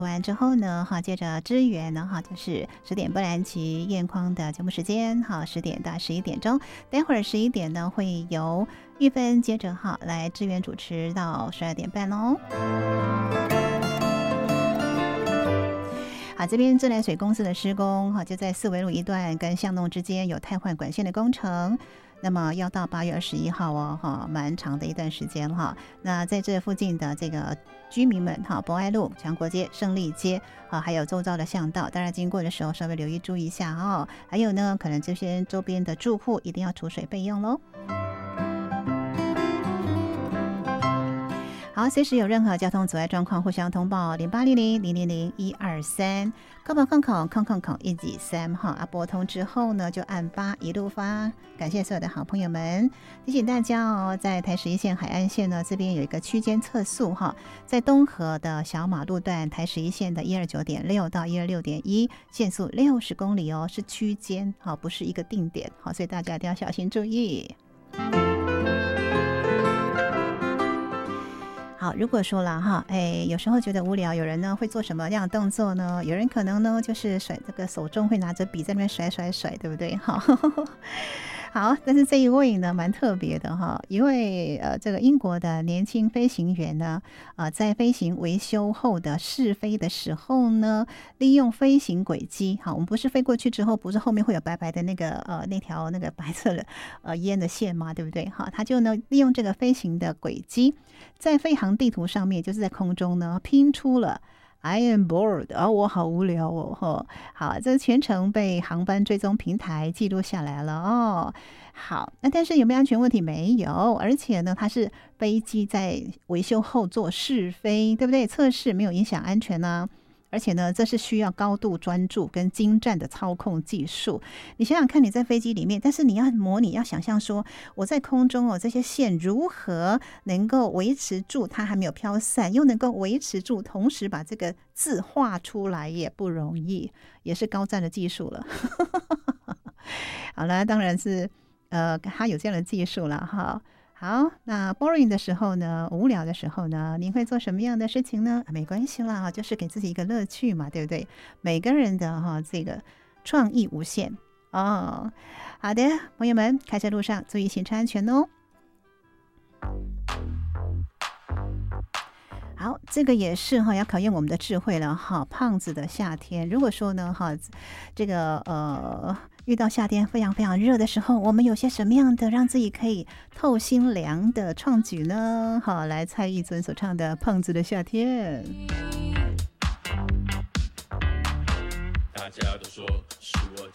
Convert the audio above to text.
完之后呢，接着支援呢，就是10点波兰奇燕匡的节目时间，10点到11点钟，待会儿11点呢会由玉芬接着来支援主持到12点半哦。好，这边自来水公司的施工就在四维路一段跟巷弄之间有汰换管线的工程，那么要到8月21号哦，蛮长的一段时间哈。那在这附近的这个居民们博爱路、强国街、胜利街还有周遭的巷道，当然经过的时候稍微留意注意一下哦。还有呢，可能这些周边的住户一定要储水备用咯。好，随时有任何交通阻碍状况，互相通报0800000123，扣报控123拨通之后呢，就按8一路发。感谢所有的好朋友们，提醒大家哦，在台11线海岸线呢，这边有一个区间测速在东河的小马路段，台11线的129.6到126.1，限速60公里哦，是区间不是一个定点所以大家一定要小心注意。好，如果说了有时候觉得无聊，有人呢会做什么样的动作呢？有人可能呢就是甩这个手中会拿着笔在那边甩，对不对？好，但是这一位呢蛮特别的因为这个英国的年轻飞行员呢在飞行维修后的试飞的时候呢，利用飞行轨迹我们不是飞过去之后，不是后面会有白白的那个那条那个白色的烟的线嘛，对不对？他就呢利用这个飞行的轨迹，在飞行地图上面，就是在空中呢拼出了I am bored， 我好无聊哦。好，这全程被航班追踪平台记录下来了哦。好，那但是有没有安全问题？没有，而且呢，它是飞机在维修后做试飞，对不对？测试没有影响安全呢。而且呢，这是需要高度专注跟精湛的操控技术。你想想看，你在飞机里面，但是你要模拟，要想象说我在空中这些线如何能够维持住它还没有飘散，又能够维持住，同时把这个字画出来也不容易，也是高赞的技术了。好了，当然是他有这样的技术了哈。好，那 boring 的时候呢，无聊的时候呢，你会做什么样的事情呢？没关系啦，就是给自己一个乐趣嘛，对不对？每个人的这个创意无限哦。好的，朋友们，开车路上注意行车安全哦。好，这个也是要考验我们的智慧了胖子的夏天，如果说呢这个遇到夏天非常非常热的时候，我们有些什么样的让自己可以透心凉的创举呢？来蔡依尊所唱的《胖子的夏天》。 大家都说是我